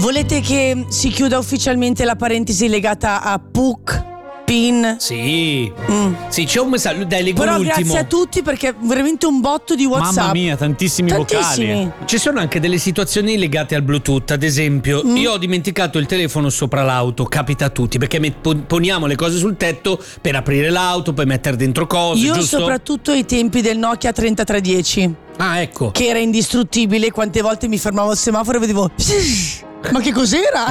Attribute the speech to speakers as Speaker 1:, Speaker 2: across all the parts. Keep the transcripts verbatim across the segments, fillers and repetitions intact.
Speaker 1: Volete che si chiuda ufficialmente la parentesi legata a P U C? Pin?
Speaker 2: Sì,
Speaker 1: Mm.
Speaker 2: sì, c'è un messaggio. Dai, leggo
Speaker 1: Però
Speaker 2: l'ultimo.
Speaker 1: grazie a tutti perché veramente un botto di WhatsApp.
Speaker 3: Mamma mia, tantissimi,
Speaker 1: Tantissimi.
Speaker 3: vocali.
Speaker 2: Ci sono anche delle situazioni legate al Bluetooth, ad esempio
Speaker 1: Mm.
Speaker 2: io ho dimenticato il telefono sopra l'auto, capita a tutti perché met- pon- poniamo le cose sul tetto per aprire l'auto, poi mettere dentro cose,
Speaker 1: Io
Speaker 2: giusto?
Speaker 1: soprattutto ai tempi del Nokia trentatré dieci,
Speaker 2: Ah, ecco.
Speaker 1: che era indistruttibile, quante volte mi fermavo al semaforo e vedevo ma che cos'era?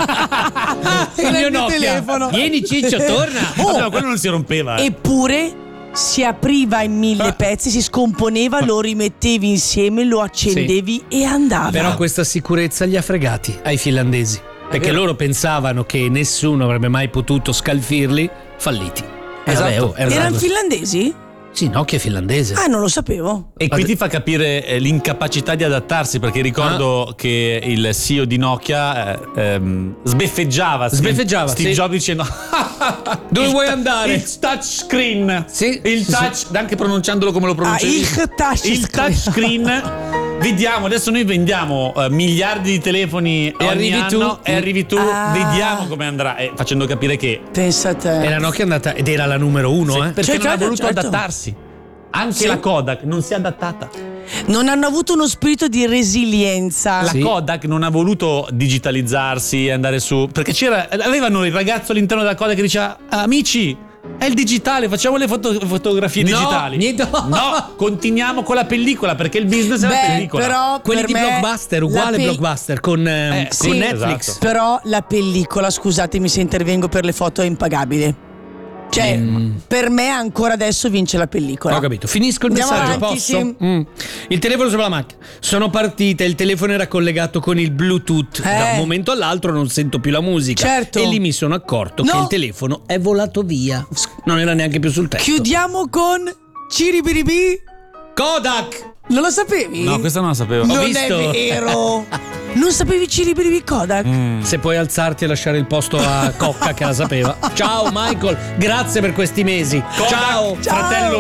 Speaker 2: Il mio Nokia.
Speaker 1: telefono.
Speaker 2: Vieni Ciccio, torna.
Speaker 1: Oh,
Speaker 3: No, quello non si rompeva.
Speaker 1: eppure si apriva in mille pezzi, si scomponeva, lo rimettevi insieme, lo accendevi e andava.
Speaker 2: Però questa sicurezza li ha fregati ai finlandesi, perché loro pensavano che nessuno avrebbe mai potuto scalfirli, falliti. E
Speaker 3: Esatto.
Speaker 2: vabbè, oh, era-
Speaker 1: Erano finlandesi?
Speaker 2: Sì, Nokia è finlandese.
Speaker 1: Ah, non lo sapevo.
Speaker 3: E qui ti fa capire eh, l'incapacità di adattarsi, perché ricordo che il C E O di Nokia eh, ehm, sbeffeggiava Steve-
Speaker 2: Sbeffeggiava,
Speaker 3: Steve
Speaker 2: sì.
Speaker 3: Jobs dicendo
Speaker 2: Dove
Speaker 3: il
Speaker 2: vuoi
Speaker 3: ta-
Speaker 2: andare?
Speaker 3: Il touchscreen.
Speaker 2: Sì,
Speaker 3: Il
Speaker 2: sì,
Speaker 3: touch, anche pronunciandolo come lo pronunci.
Speaker 1: Ah, il touchscreen.
Speaker 3: Il touchscreen. Vediamo, adesso noi vendiamo eh, miliardi di telefoni
Speaker 2: E
Speaker 3: ogni
Speaker 2: arrivi
Speaker 3: anno
Speaker 2: tu.
Speaker 3: e arrivi tu,
Speaker 1: Ah.
Speaker 3: vediamo come andrà, e facendo capire che
Speaker 1: Pensa a te.
Speaker 2: E la Nokia è andata ed era la numero uno,
Speaker 3: sì,
Speaker 2: eh.
Speaker 3: perché
Speaker 1: Cioè,
Speaker 3: non ha
Speaker 1: certo,
Speaker 3: voluto
Speaker 1: certo.
Speaker 3: adattarsi. Anche
Speaker 1: Sì.
Speaker 3: la Kodak non si è adattata.
Speaker 1: Non hanno avuto uno spirito di resilienza.
Speaker 3: La
Speaker 2: Sì.
Speaker 3: Kodak non ha voluto digitalizzarsi e andare su, perché c'era, avevano il ragazzo all'interno della Kodak che diceva: amici, è il digitale, facciamo le foto- fotografie
Speaker 2: No,
Speaker 3: digitali.
Speaker 2: niente-
Speaker 3: No, continuiamo con la pellicola, perché il business è la
Speaker 1: Beh,
Speaker 3: pellicola.
Speaker 1: però
Speaker 2: Quelli
Speaker 1: per
Speaker 2: di
Speaker 1: me
Speaker 2: Blockbuster,
Speaker 1: la
Speaker 2: uguale
Speaker 1: pe-
Speaker 2: Blockbuster con, ehm,
Speaker 3: Eh,
Speaker 2: con
Speaker 3: sì,
Speaker 2: Netflix.
Speaker 3: esatto.
Speaker 1: Però la pellicola, scusatemi se intervengo per le foto, è impagabile. Cioè, per me ancora adesso vince la pellicola.
Speaker 2: Ho capito, finisco il
Speaker 1: Andiamo
Speaker 2: messaggio,
Speaker 1: avanti,
Speaker 2: posso?
Speaker 1: sì.
Speaker 2: Mm. Il telefono sopra la macchina. Sono partita, il telefono era collegato con il Bluetooth.
Speaker 1: Eh.
Speaker 2: Da un momento all'altro non sento più la musica.
Speaker 1: Certo.
Speaker 2: E lì mi sono accorto
Speaker 1: No.
Speaker 2: che il telefono è volato via. Non era neanche più sul tetto.
Speaker 1: Chiudiamo con Ciribiribi.
Speaker 2: Kodak!
Speaker 1: Non lo sapevi?
Speaker 3: No, questa non la sapevo.
Speaker 2: Ho
Speaker 1: non
Speaker 2: visto.
Speaker 1: è vero. Non sapevi Ciribiribi Kodak?
Speaker 2: Se puoi alzarti e lasciare il posto a Cocca che la sapeva. Ciao Michael, grazie per questi mesi. Ciao,
Speaker 1: Ciao.
Speaker 2: fratello.